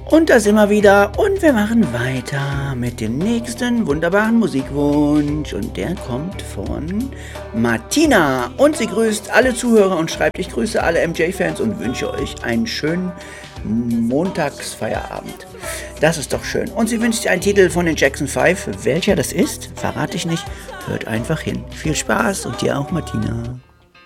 Und da sind wir wieder und wir machen weiter mit dem nächsten wunderbaren Musikwunsch. Und der kommt von Martina. Und sie grüßt alle Zuhörer und schreibt, ich grüße alle MJ-Fans und wünsche euch einen schönen Montagsfeierabend. Das ist doch schön. Und sie wünscht sich einen Titel von den Jackson 5. Welcher das ist, verrate ich nicht. Hört einfach hin. Viel Spaß und dir auch, Martina.